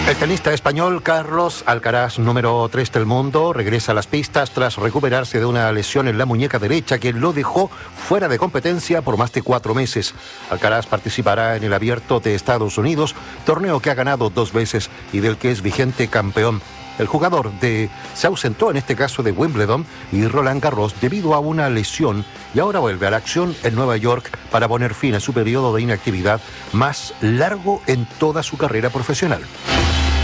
El tenista español Carlos Alcaraz, número 3 del mundo, regresa a las pistas tras recuperarse de una lesión en la muñeca derecha que lo dejó fuera de competencia por más de 4 meses. Alcaraz participará en el Abierto de Estados Unidos, torneo que ha ganado 2 veces y del que es vigente campeón. El jugador se ausentó en este caso de Wimbledon y Roland Garros debido a una lesión y ahora vuelve a la acción en Nueva York para poner fin a su periodo de inactividad más largo en toda su carrera profesional.